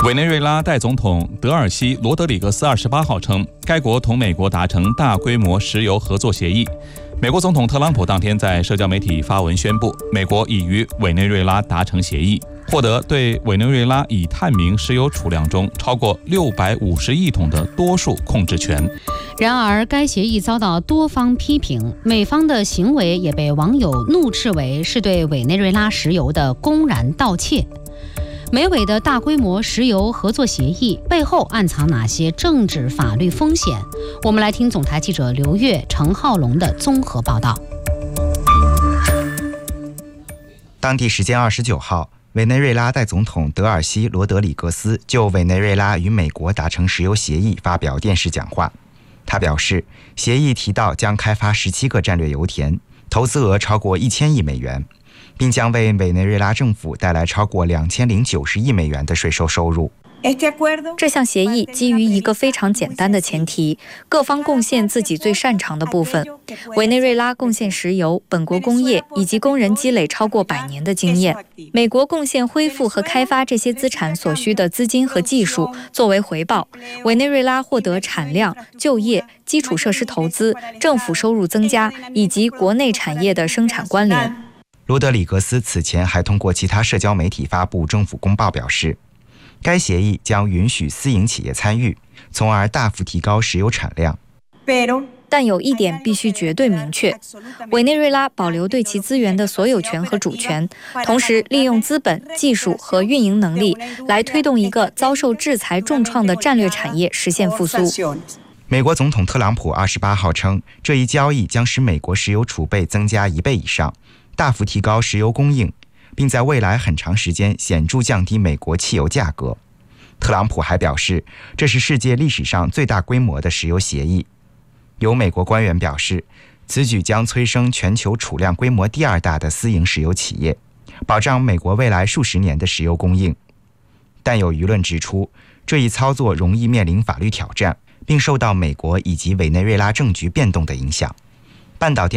委内瑞拉代总统德尔西·罗德里格斯28号称，该国同美国达成大规模石油合作协议。美国总统特朗普当天在社交媒体发文宣布，美国已与委内瑞拉达成协议，获得对委内瑞拉已探明石油储量中超过650亿桶的多数控制权。 然而，该协议遭到多方批评，美方的行为也被网友怒斥为是对委内瑞拉石油的公然盗窃。美委的大规模石油合作协议背后暗藏哪些政治法律风险？我们来听总台记者刘越、程浩龙的综合报道。 当地时间29号，委内瑞拉代总统德尔西·罗德里格斯就委内瑞拉与美国达成石油协议发表电视讲话。他表示，协议提到将开发17个战略油田，投资额超过1000亿美元，并将为委内瑞拉政府带来超过2090亿美元的税收收入。 这项协议基于一个非常简单的前提，各方贡献自己最擅长的部分。委内瑞拉贡献石油、本国工业以及工人积累超过100年的经验，美国贡献恢复和开发这些资产所需的资金和技术。作为回报，委内瑞拉获得产量、就业、基础设施投资、政府收入增加以及国内产业的生产关联。 罗德里格斯此前还通过其他社交媒体发布政府公报，表示该协议将允许私营企业参与，从而大幅提高石油产量。 但有一点必须绝对明确，委内瑞拉保留对其资源的所有权和主权，同时利用资本、技术和运营能力来推动一个遭受制裁重创的战略产业实现复苏。 美国总统特朗普28号称，这一交易将使美国石油储备增加1倍以上，大幅提高石油供应，并在未来很长时间显著降低美国汽油价格。特朗普还表示，这是世界历史上最大规模的石油协议。有美国官员表示，此举将催生全球储量规模第2大的私营石油企业，保障美国未来数十年的石油供应。但有舆论指出，这一操作容易面临法律挑战，并受到美国以及委内瑞拉政局变动的影响。半岛电